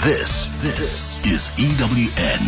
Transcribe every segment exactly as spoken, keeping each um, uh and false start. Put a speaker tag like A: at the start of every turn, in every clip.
A: This, this is E W N.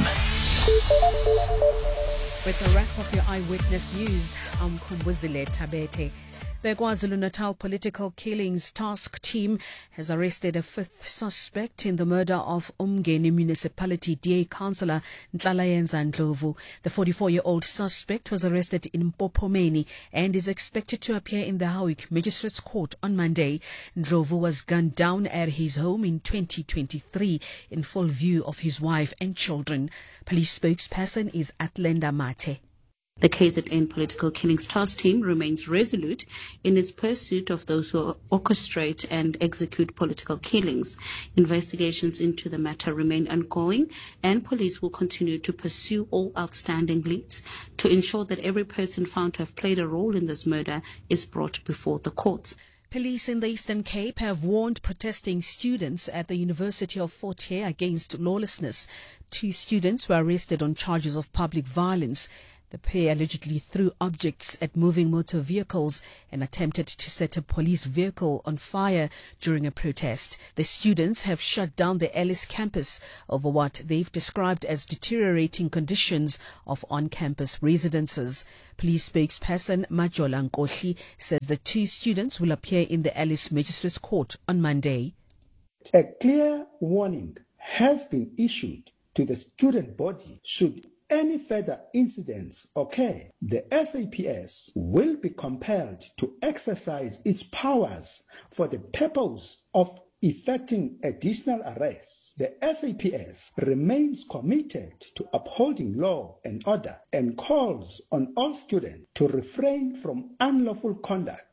B: With the wrap of your Eyewitness News, I'm Kumbuzile Tabete. The KwaZulu-Natal Political Killings Task Team has arrested a fifth suspect in the murder of Umgeni Municipality D A Councillor Nhlalayenza Ndlovu. The forty-four-year-old suspect was arrested in Mpopomeni and is expected to appear in the Howick Magistrates Court on Monday. Ndlovu was gunned down at his home in twenty twenty-three in full view of his wife and children. Police spokesperson is Atlenda Mate.
C: The K Z N Political Killings Task Team remains resolute in its pursuit of those who orchestrate and execute political killings. Investigations into the matter remain ongoing, and police will continue to pursue all outstanding leads to ensure that every person found to have played a role in this murder is brought before the courts.
B: Police in the Eastern Cape have warned protesting students at the University of Fort Hare against lawlessness. Two students were arrested on charges of public violence. The pair allegedly threw objects at moving motor vehicles and attempted to set a police vehicle on fire during a protest. The students have shut down the Ellis campus over what they've described as deteriorating conditions of on-campus residences. Police spokesperson Majola Nkohli says the two students will appear in the Ellis Magistrates Court on Monday.
D: A clear warning has been issued to the student body should any further incidents occur. The S A P S will be compelled to exercise its powers for the purpose of effecting additional arrests. The S A P S remains committed to upholding law and order and calls on all students to refrain from unlawful conduct.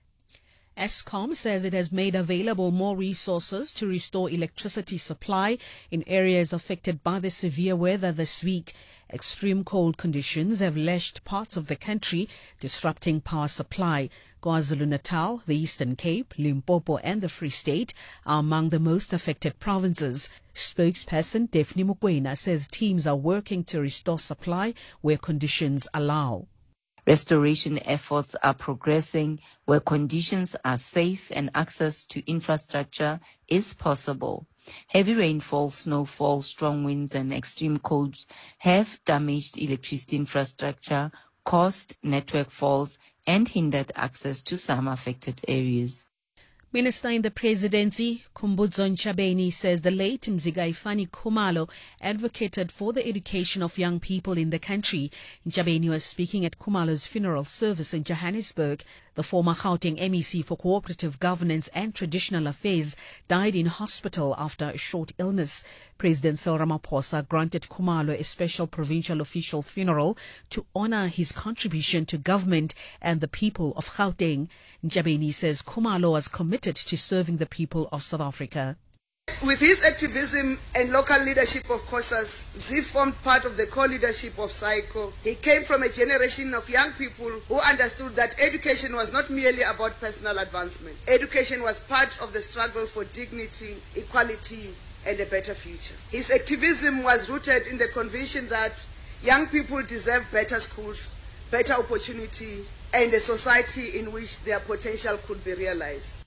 B: Eskom says it has made available more resources to restore electricity supply in areas affected by the severe weather this week. Extreme cold conditions have lashed parts of the country, disrupting power supply. KwaZulu-Natal, the Eastern Cape, Limpopo and the Free State are among the most affected provinces. Spokesperson Daphne Mukwena says teams are working to restore supply where conditions allow.
E: Restoration efforts are progressing where conditions are safe and access to infrastructure is possible. Heavy rainfall, snowfall, strong winds and extreme cold have damaged electricity infrastructure, caused network faults and hindered access to some affected areas.
B: Minister in the Presidency, Khumbudzo Ntshabeni, says the late Mzikaifani Khumalo advocated for the education of young people in the country. Ntshabeni was speaking at Khumalo's funeral service in Johannesburg. The former Gauteng M E C for Cooperative Governance and Traditional Affairs died in hospital after a short illness. President Cyril Ramaphosa granted Khumalo a special provincial official funeral to honor his contribution to government and the people of Gauteng. Ntshabeni says Khumalo was committed to serving the people of South Africa.
F: With his activism and local leadership of COSAS, Z formed part of the co-leadership of SAICO. He came from a generation of young people who understood that education was not merely about personal advancement. Education was part of the struggle for dignity, equality, and a better future. His activism was rooted in the conviction that young people deserve better schools, better opportunity, and a society in which their potential could be realized.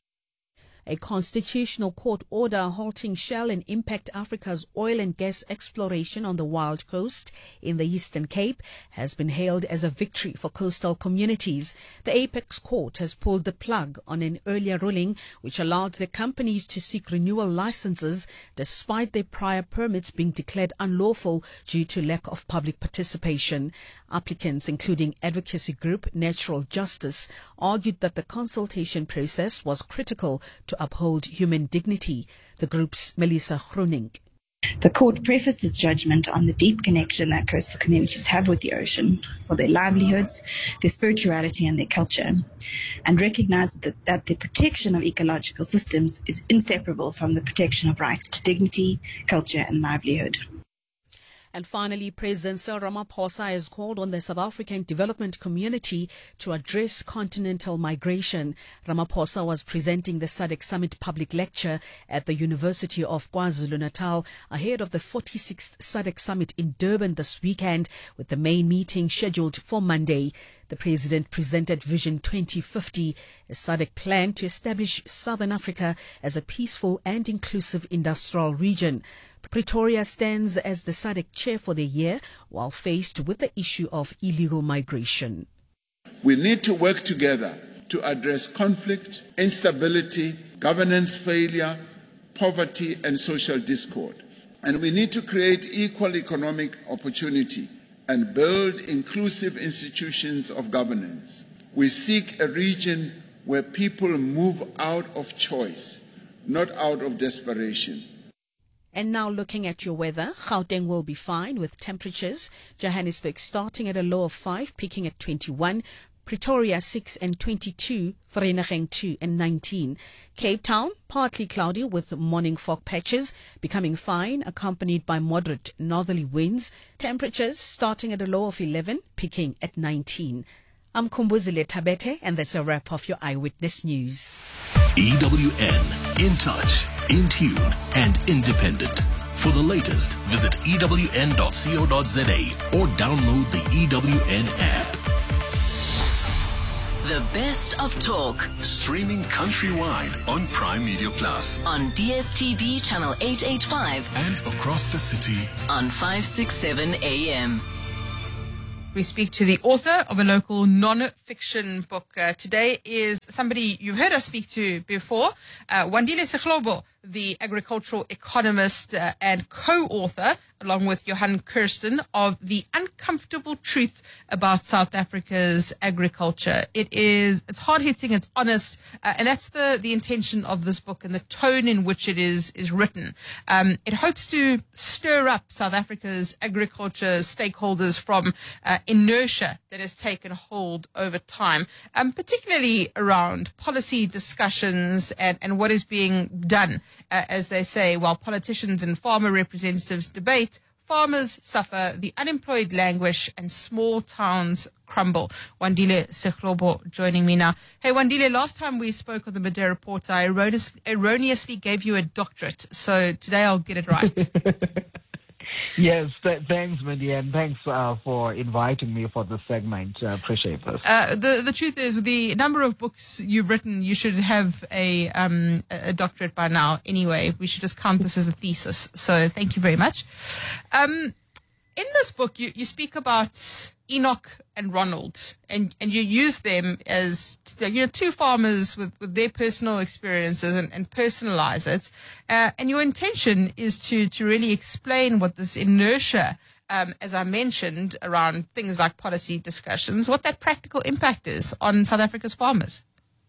B: A constitutional court order halting Shell and Impact Africa's oil and gas exploration on the Wild Coast in the Eastern Cape has been hailed as a victory for coastal communities. The Apex Court has pulled the plug on an earlier ruling which allowed the companies to seek renewal licenses despite their prior permits being declared unlawful due to lack of public participation. Applicants, including advocacy group Natural Justice, argued that the consultation process was critical to uphold human dignity. The group's Melissa Groening.
G: The court prefaced its judgment on the deep connection that coastal communities have with the ocean for their livelihoods, their spirituality and their culture, and recognized that, that the protection of ecological systems is inseparable from the protection of rights to dignity, culture and livelihood.
B: And finally, President Cyril Ramaphosa has called on the South African development community to address continental migration. Ramaphosa was presenting the S A D C Summit public lecture at the University of KwaZulu-Natal ahead of the forty-sixth S A D C Summit in Durban this weekend, with the main meeting scheduled for Monday. The president presented Vision twenty fifty, a S A D C plan to establish Southern Africa as a peaceful and inclusive industrial region. Pretoria stands as the S A D C chair for the year while faced with the issue of illegal migration.
H: We need to work together to address conflict, instability, governance failure, poverty and social discord. And we need to create equal economic opportunity and build inclusive institutions of governance. We seek a region where people move out of choice, not out of desperation.
B: And now looking at your weather, Gauteng will be fine with temperatures. Johannesburg starting at a low of five, peaking at twenty-one. Pretoria six and twenty-two, Vereeniging two and nineteen. Cape Town partly cloudy with morning fog patches, becoming fine, accompanied by moderate northerly winds. Temperatures starting at a low of eleven, peaking at nineteen. I'm Kumbuzile Tabete, and that's a wrap of your Eyewitness News.
A: E W N, in touch, in tune, and independent. For the latest, visit E W N dot co dot za or download the E W N app.
I: The best of talk.
A: Streaming countrywide on Prime Media Plus.
I: On D S T V channel eight eighty-five.
A: And across the city.
I: On five sixty-seven A M.
J: We speak to the author of a local non-fiction book. Uh, today is somebody you've heard us speak to before, uh, Wandile Seklobo, the agricultural economist uh, and co-author, along with Johan Kirsten, of The Uncomfortable Truth About South Africa's Agriculture. It is, it's hard-hitting, it's honest, uh, and that's the, the intention of this book and the tone in which it is, is written. Um, it hopes to stir up South Africa's agriculture stakeholders from uh, inertia that has taken hold over time, um, particularly around policy discussions and, and what is being done. Uh, as they say, while politicians and farmer representatives debate, farmers suffer, the unemployed languish, and small towns crumble. Wandile Seklobo joining me now. Hey, Wandile, last time we spoke on the Midday Report, I erroneous, erroneously gave you a doctorate, so today I'll get it right.
K: Yes, th- thanks, Mindy, and thanks uh, for inviting me for this segment. I uh, appreciate this.
J: Uh, the the truth is, with the number of books you've written, you should have a um a doctorate by now. Anyway, we should just count this as a thesis. So thank you very much. Um, in this book, you, you speak about Enoch and Ronald, and, and you use them as, you know, two farmers with, with their personal experiences and, and personalize it. Uh, and your intention is to, to really explain what this inertia, um, as I mentioned, around things like policy discussions, what that practical impact is on South Africa's farmers.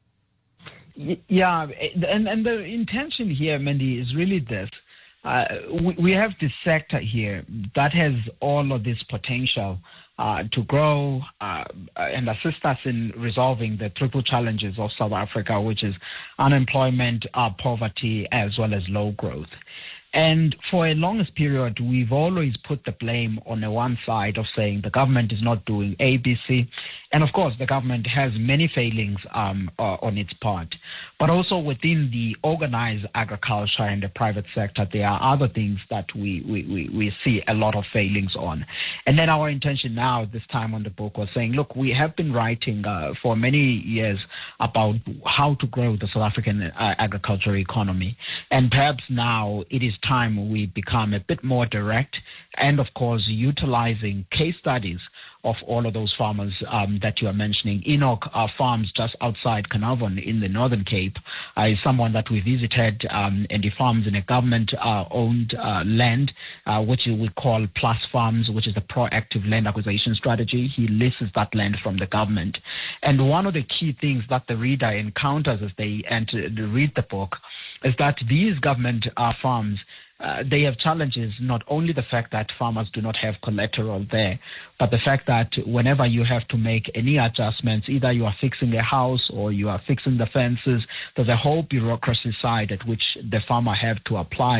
K: Yeah, and, and the intention here, Mandy, is really this. Uh, we, we have this sector here that has all of this potential uh, to grow uh, and assist us in resolving the triple challenges of South Africa, which is unemployment, uh, poverty, as well as low growth. And for a longest period, we've always put the blame on the one side of saying the government is not doing A, B, C. And of course, the government has many failings um, uh, on its part. But also within the organized agriculture and the private sector, there are other things that we, we, we, we see a lot of failings on. And then our intention now, this time on the book, was saying, look, we have been writing uh, for many years about how to grow the South African uh, agricultural economy. And perhaps now it is time we become a bit more direct and, of course, utilizing case studies of all of those farmers um, that you are mentioning. Enoch uh, farms just outside Carnarvon in the Northern Cape uh, is someone that we visited, um, and he farms in a government-owned uh, uh, land, uh, which we call Plus Farms, which is a proactive land acquisition strategy. He leases that land from the government. And one of the key things that the reader encounters as they enter, they read the book is that these government uh, farms, Uh, they have challenges, not only the fact that farmers do not have collateral there, but the fact that whenever you have to make any adjustments, either you are fixing a house or you are fixing the fences, there's a whole bureaucracy side at which the farmer have to apply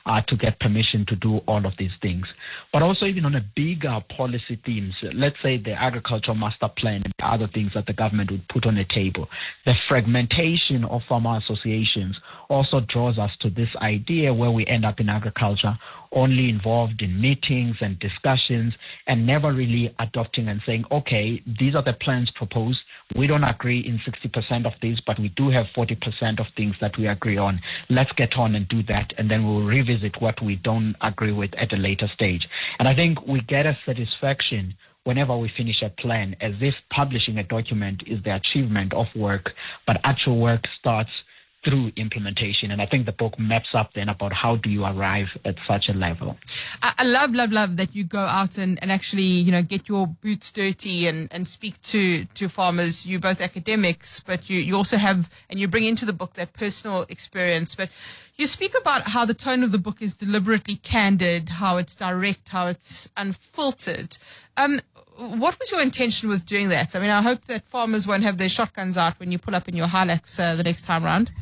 K: uh, to get permission to do all of these things. But also even on a bigger policy themes, let's say the agricultural master plan and the other things that the government would put on the table, the fragmentation of farmer associations also draws us to this idea where we end up in agriculture only involved in meetings and discussions and never really adopting and saying, okay, these are the plans proposed. We don't agree in sixty percent of these, but we do have forty percent of things that we agree on. Let's get on and do that, and then we'll revisit what we don't agree with at a later stage. And I think we get a satisfaction whenever we finish a plan, as if publishing a document is the achievement of work, but actual work starts through implementation. And I think the book maps up then about how do you arrive at such a level.
J: I, I love, love, love that you go out and, and actually, you know, get your boots dirty and, and speak to, to farmers. You're both academics, but you, you also have, and you bring into the book that personal experience. But you speak about how the tone of the book is deliberately candid, how it's direct, how it's unfiltered. Um, What was your intention with doing that? I mean, I hope that farmers won't have their shotguns out when you pull up in your Hilux uh, the next time round.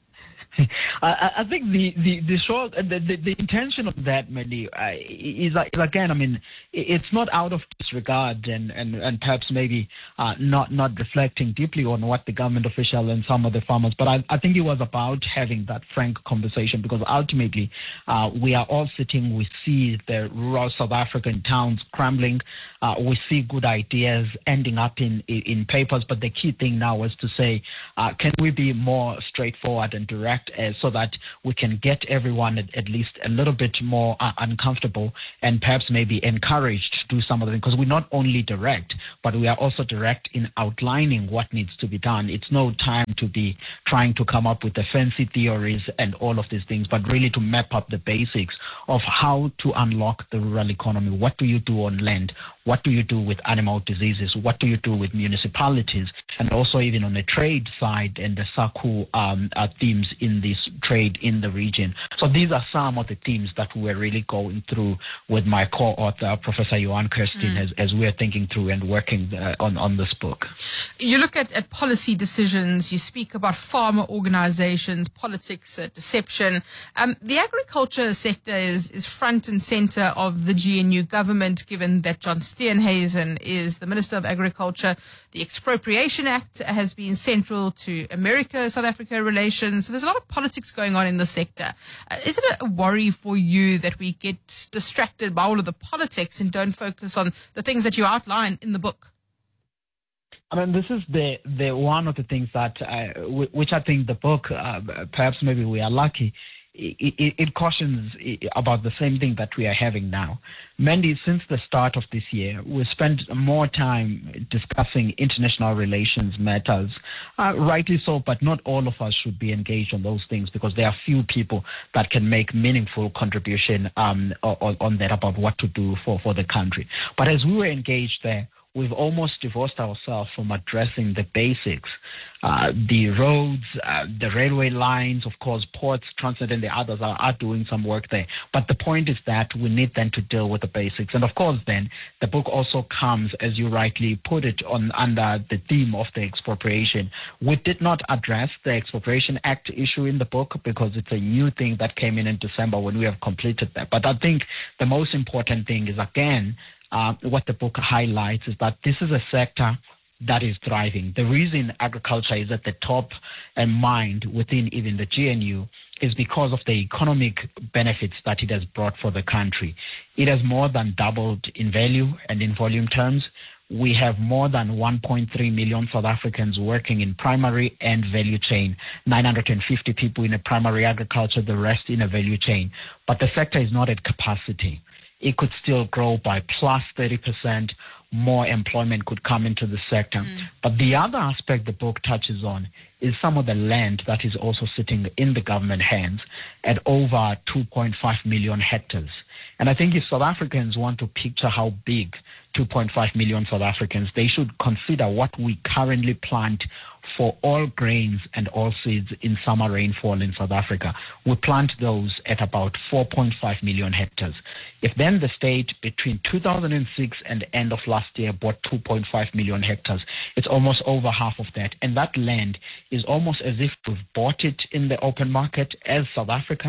K: I, I think the the the short the, the, the intention of that, Mandy, uh, is, is again, I mean, it's not out of disregard and and, and perhaps maybe uh, not not reflecting deeply on what the government official and some of the farmers, but I, I think it was about having that frank conversation, because ultimately uh, we are all sitting, we see the rural South African towns crumbling, uh, we see good ideas ending up in in papers, but the key thing now is to say, uh, can we be more straightforward and direct, Uh, so that we can get everyone at, at least a little bit more uh, uncomfortable and perhaps maybe encouraged to do some of the things. Because we're not only direct, but we are also direct in outlining what needs to be done. It's no time to be trying to come up with the fancy theories and all of these things, but really to map up the basics of how to unlock the rural economy. What do you do on land? What do you do with animal diseases? What do you do with municipalities? And also even on the trade side and the SACU um, uh, themes in this trade in the region. So these are some of the themes that we're really going through with my co-author, Professor Johan Kirstein, mm. as, as we're thinking through and working uh, on, on this book.
J: You look at, at policy decisions, you speak about farmer organizations, politics, uh, deception. Um, the agriculture sector is, is front and center of the G N U government, given that John Steenhuisen is the Minister of Agriculture. The Expropriation Act has been central to America-South Africa relations. So there's a lot of politics going on in the sector. Uh, is it a worry for you that we get distracted by all of the politics and don't focus on the things that you outline in the book?
K: I mean, this is the, the one of the things that, uh, w- which I think the book, uh, perhaps maybe we are lucky, It, it, it cautions about the same thing that we are having now. Mandy, since the start of this year, we spent more time discussing international relations matters. Uh, rightly so, but not all of us should be engaged on those things, because there are few people that can make meaningful contribution um, on, on that about what to do for, for the country. But as we were engaged there, we've almost divorced ourselves from addressing the basics. Uh, the roads, uh, the railway lines, of course, ports, Transnet and the others are, are doing some work there. But the point is that we need then to deal with the basics. And of course, then, the book also comes, as you rightly put it, on under the theme of the expropriation. We did not address the Expropriation Act issue in the book because it's a new thing that came in in December when we have completed that. But I think the most important thing is, again, Uh, what the book highlights is that this is a sector that is thriving. The reason agriculture is at the top and mind within even the G N U is because of the economic benefits that it has brought for the country. It has more than doubled in value and in volume terms. We have more than one point three million South Africans working in primary and value chain, nine hundred fifty people in a primary agriculture, the rest in a value chain. But the sector is not at capacity. It could still grow by plus thirty percent. More employment could come into the sector. Mm. But the other aspect the book touches on is some of the land that is also sitting in the government hands at over two point five million hectares. And I think if South Africans want to picture how big two point five million South Africans, they should consider what we currently plant for all grains and all seeds in summer rainfall in South Africa. We plant those at about four point five million hectares. If then the state between two thousand six and the end of last year bought two point five million hectares, it's almost over half of that. And that land is almost as if we've bought it in the open market as South Africa.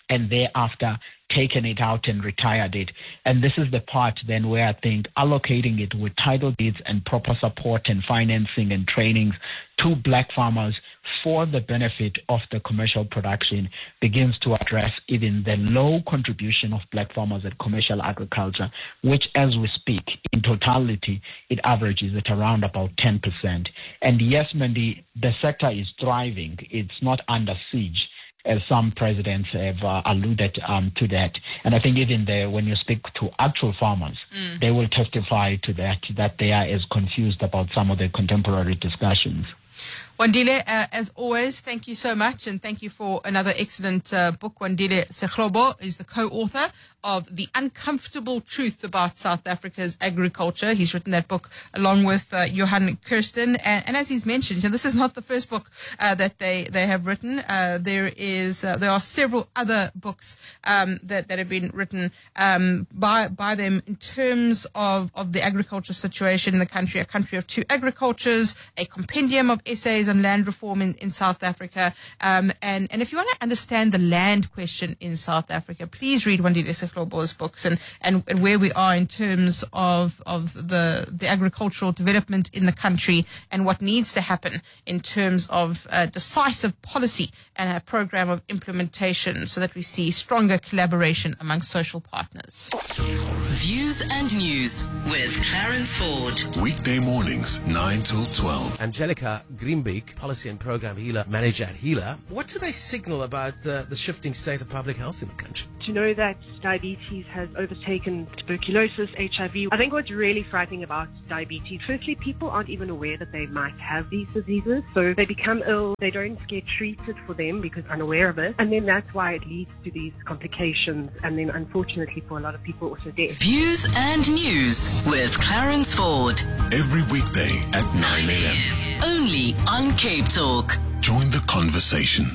K: and thereafter taken it out and retired it. And this is the part then where I think allocating it with title deeds and proper support and financing and trainings to black farmers for the benefit of the commercial production begins to address even the low contribution of black farmers at commercial agriculture, which as we speak, in totality, it averages at around about ten percent. And yes, Mandy, the sector is thriving. It's not under siege, as some presidents have uh, alluded um, to that. And I think even there, when you speak to actual farmers, mm. they will testify to that, that they are as confused about some of the contemporary discussions.
J: Wandile, uh, as always, thank you so much, and thank you for another excellent uh, book. Wandile Seklobo is the co-author of The Uncomfortable Truth About South Africa's Agriculture. He's written that book along with uh, Johan Kirsten, and, and as he's mentioned, you know, this is not the first book uh, that they, they have written. Uh, there is uh, there are several other books um, that, that have been written um, by by them in terms of, of the agriculture situation in the country, a country of two agricultures, a compendium of essays on land reform in, in South Africa. Um, and, and if you want to understand the land question in South Africa, please read Wandile Seklobo's books and, and, and where we are in terms of, of the, the agricultural development in the country and what needs to happen in terms of uh, decisive policy and a program of implementation so that we see stronger collaboration among social partners.
I: Views and News with Clarence Ford.
A: Weekday mornings, nine till twelve.
L: Angelica Greenbeek, Policy and Program Healer Manager at Healer. What do they signal about the, the shifting state of public health in the country?
M: To know that diabetes has overtaken tuberculosis, H I V. I think what's really frightening about diabetes, firstly, people aren't even aware that they might have these diseases. So they become ill, they don't get treated for them because they're unaware of it. And then that's why it leads to these complications. And then unfortunately for a lot of people also death.
I: Views and News with Clarence Ford.
A: Every weekday at nine a.m.
I: Only on Cape Talk.
A: Join the conversation.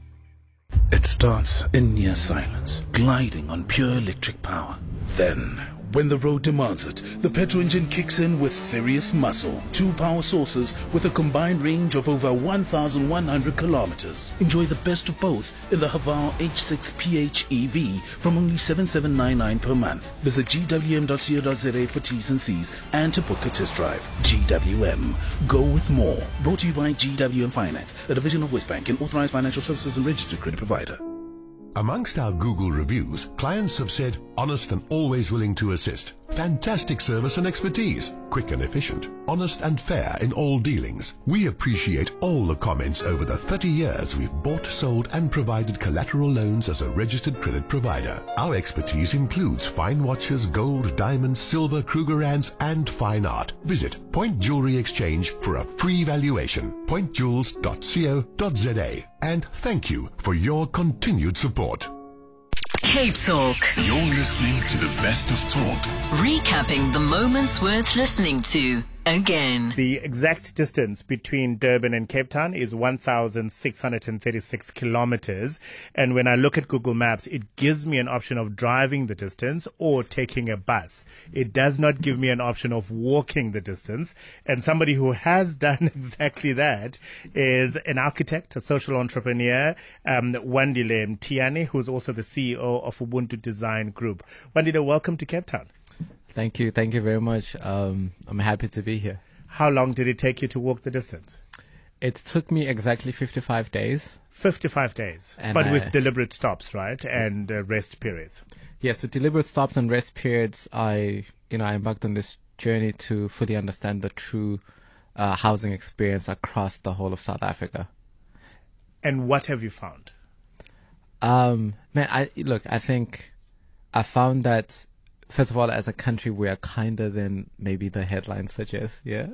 N: It starts in near silence, gliding on pure electric power. Then, when the road demands it, the petrol engine kicks in with serious muscle. Two power sources with a combined range of over one thousand one hundred kilometers. Enjoy the best of both in the Haval H six P H E V from only seven thousand seven hundred ninety-nine per month. Visit G W M dot co dot za for T's and C's and to book a test drive. G W M. Go with more. Brought to you by G W M Finance, a division of Westbank and authorized financial services and registered credit provider.
O: Amongst our Google reviews, clients have said, honest and always willing to assist. Fantastic service and expertise. Quick and efficient. Honest and fair in all dealings. We appreciate all the comments over the thirty years we've bought, sold and provided collateral loans as a registered credit provider. Our expertise includes fine watches, gold, diamonds, silver, Krugerrands and fine art. Visit Point Jewelry Exchange for a free valuation. point jewels dot co dot za. And thank you for your continued support.
I: Cape Talk.
A: You're listening to the best of talk.
I: Recapping the moments worth listening to again.
P: The exact distance between Durban and Cape Town is one thousand six hundred thirty-six kilometers. And when I look at Google Maps, it gives me an option of driving the distance or taking a bus. It does not give me an option of walking the distance. And somebody who has done exactly that is an architect, a social entrepreneur, um, Wandile Mtiani, who's also the C E O of Ubuntu Design Group. Wandile, welcome to Cape Town.
Q: Thank you. Thank you very much. Um, I'm happy to be here.
P: How long did it take you to walk the distance?
Q: It took me exactly fifty-five days.
P: fifty-five days, and but I, with deliberate stops, right? And uh, rest periods.
Q: Yes, with deliberate stops and rest periods, I, you know, I embarked on this journey to fully understand the true uh, housing experience across the whole of South Africa.
P: And what have you found?
Q: Um, man, I look, I think I found that, first of all, as a country, we are kinder than maybe the headlines suggest. Yeah.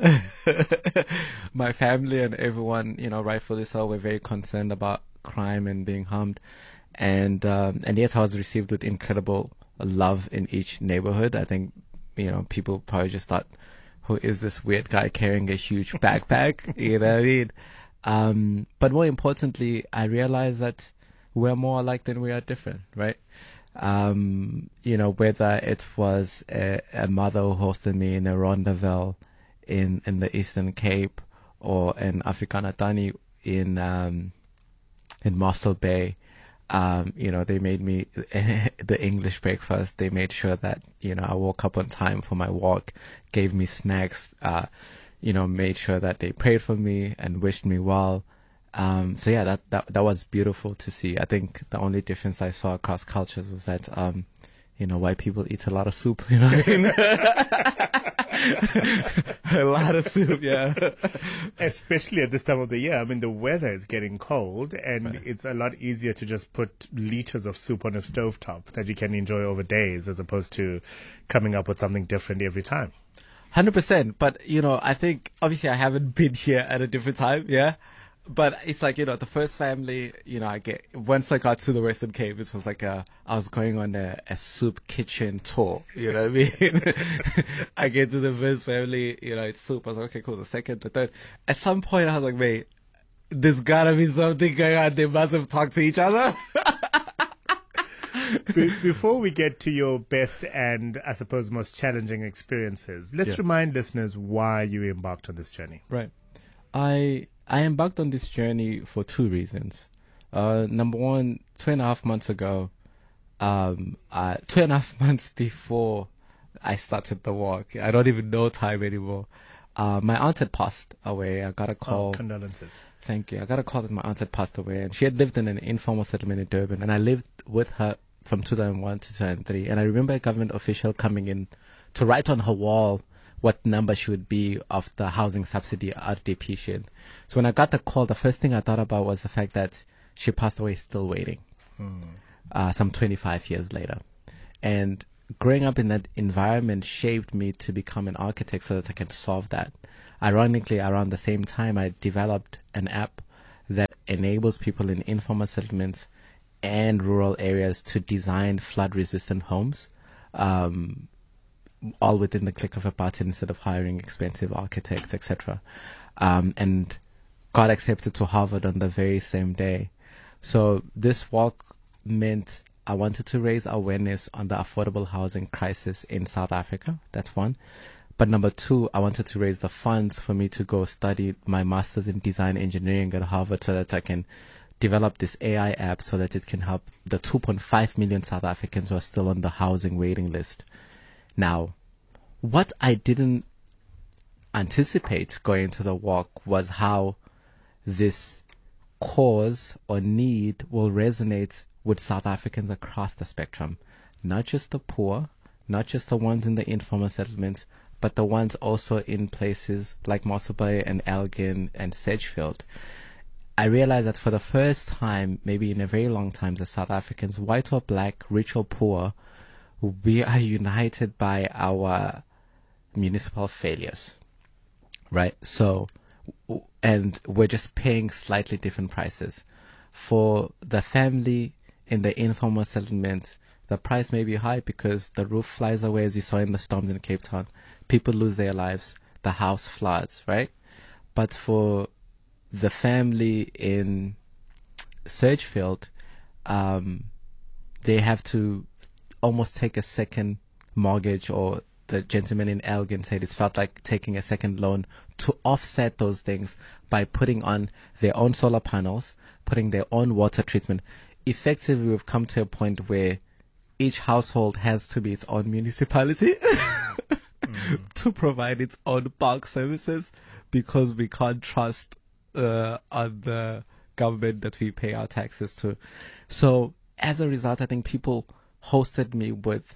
Q: My family and everyone, you know, rightfully so, we're very concerned about crime and being harmed. And, um, and yet I was received with incredible love in each neighborhood. I think, you know, people probably just thought, who is this weird guy carrying a huge backpack? You know what I mean? Um, but more importantly, I realized that we're more alike than we are different, right? Um, you know, whether it was a, a mother who hosted me in a Rondaville in, in the Eastern Cape or an Afrikanatani in, um, in Mossel Bay. Um, you know, they made me the English breakfast. They made sure that, you know, I woke up on time for my walk, gave me snacks, uh, you know, made sure that they prayed for me and wished me well. Um, so yeah, that, that, that was beautiful to see. I think the only difference I saw across cultures was that, um, you know, white people eat a lot of soup, you know what I mean? A lot of soup, yeah.
P: Especially at this time of the year. I mean, the weather is getting cold, and
Q: Right.
P: it's a lot easier to just put liters of soup on a stovetop that you can enjoy over days, as opposed to coming up with something different every time.
Q: one hundred percent. But, you know, I think, obviously I haven't been here at a different time, yeah? But it's like, you know, the first family, you know, I get, once I got to the Western Cape, it was like a, I was going on a, a soup kitchen tour, you know what I mean? I get to the first family, you know, it's soup. I was like, okay, cool. The second, the third. At some point, I was like, mate, there's gotta be something going on. They must have talked to each other.
P: Be- Before we get to your best and, I suppose, most challenging experiences, let's
Q: Yeah.
P: remind listeners why you embarked on this journey.
Q: Right. I I embarked on this journey for two reasons. Uh, number one, two and a half months ago, um, uh, two and a half months before I started the walk, I don't even know time anymore. Uh, my aunt had passed away. I got a call.
P: Oh, condolences.
Q: Thank you. I got a call that my aunt had passed away, and she had lived in an informal settlement in Durban, and I lived with her from two thousand one to two thousand three. And I remember a government official coming in to write on her wall what number she would be of the housing subsidy R D P shit. So when I got the call, the first thing I thought about was the fact that she passed away still waiting,
P: Hmm.
Q: uh, some twenty-five years later. And growing up in that environment shaped me to become an architect so that I can solve that. Ironically, around the same time, I developed an app that enables people in informal settlements and rural areas to design flood-resistant homes, um, all within the click of a button instead of hiring expensive architects, et cetera. Um, and got accepted to Harvard on the very same day. So this walk meant I wanted to raise awareness on the affordable housing crisis in South Africa. That's one. But number two, I wanted to raise the funds for me to go study my master's in design engineering at Harvard so that I can develop this A I app so that it can help the two point five million South Africans who are still on the housing waiting list. Now, what I didn't anticipate going into the walk was how this cause or need will resonate with South Africans across the spectrum. Not just the poor, not just the ones in the informal settlements, but the ones also in places like Mossel Bay and Elgin and Sedgefield. I realized that for the first time, maybe in a very long time, as South Africans, white or black, rich or poor, we are united by our municipal failures, right? So, and we're just paying slightly different prices. For the family in the informal settlement, the price may be high because the roof flies away, as you saw in the storms in Cape Town. People lose their lives. The house floods, right? But for the family in Sedgefield, um, they have to almost take a second mortgage, or the gentleman in Elgin said it's felt like taking a second loan to offset those things by putting on their own solar panels, putting their own water treatment. Effectively, we've come to a point where each household has to be its own municipality mm. to provide its own bulk services, because we can't trust uh, on the government that we pay our taxes to. So as a result, I think people hosted me with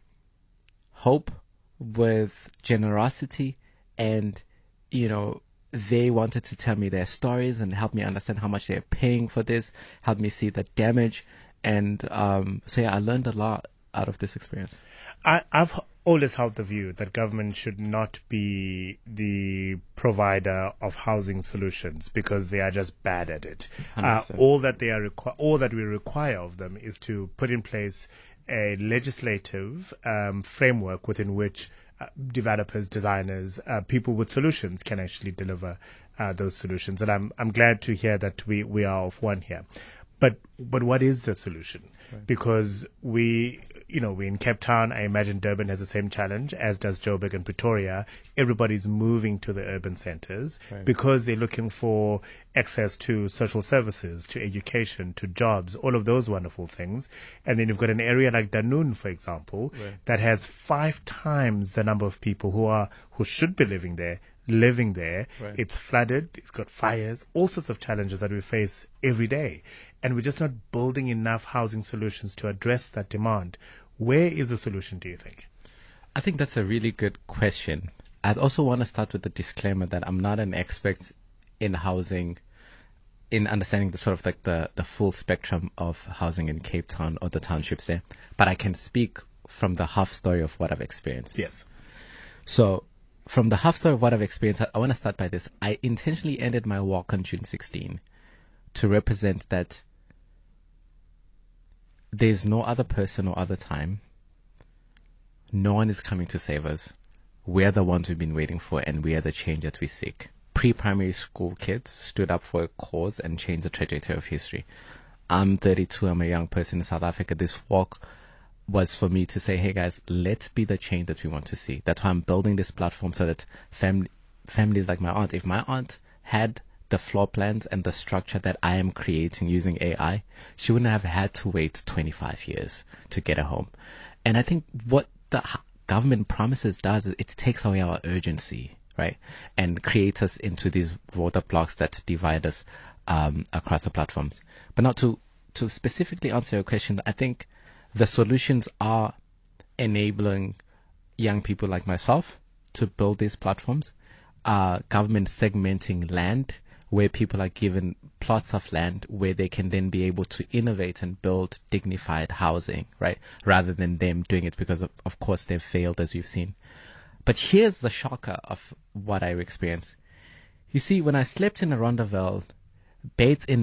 Q: hope, with generosity, and, you know, they wanted to tell me their stories and help me understand how much they're paying for this, help me see the damage. And um, so, yeah, I learned a lot out of this experience.
P: I, I've always held the view that government should not be the provider of housing solutions because they are just bad at it. Uh, all that they are requ- all that we require of them is to put in place a legislative um, framework within which uh, developers, designers, uh, people with solutions can actually deliver uh, those solutions. And I'm I'm glad to hear that we, we are of one here. But but what is the solution?
Q: Right.
P: Because we, you know, we're in Cape Town. I imagine Durban has the same challenge, as does Joburg and Pretoria. Everybody's moving to the urban centers
Q: Right.
P: because they're looking for access to social services, to education, to jobs, all of those wonderful things. And then you've got an area like Dunoon, for example,
Q: Right.
P: that has five times the number of people who are who should be living there, living there.
Q: Right.
P: It's flooded, it's got fires, all sorts of challenges that we face every day. And we're just not building enough housing solutions to address that demand. Where is the solution, do you think?
Q: I think that's a really good question. I'd also want to start with the disclaimer that I'm not an expert in housing, in understanding the sort of like the, the full spectrum of housing in Cape Town or the townships there. But I can speak from the half story of what I've experienced.
P: Yes.
Q: So from the half story of what I've experienced, I, I want to start by this. I intentionally ended my walk on June sixteenth to represent that there's no other person or other time. No one is coming to save us. We're the ones we've been waiting for, and we are the change that we seek. Pre-primary school kids stood up for a cause and changed the trajectory of history. I'm thirty-two. I'm a young person in South Africa. This walk was for me to say, hey guys, let's be the change that we want to see. That's why I'm building this platform, so that family, families like my aunt, if my aunt had the floor plans and the structure that I am creating using A I, she wouldn't have had to wait twenty-five years to get a home. And I think what the h- government promises does is it takes away our urgency, right? And creates us into these voter blocks that divide us um, across the platforms. But now to, to specifically answer your question, I think the solutions are enabling young people like myself to build these platforms, uh, government segmenting land, where people are given plots of land where they can then be able to innovate and build dignified housing, right? Rather than them doing it because, of, of course, they've failed, as you've seen. But here's the shocker of what I experienced. You see, when I slept in a Rondaville, bathed in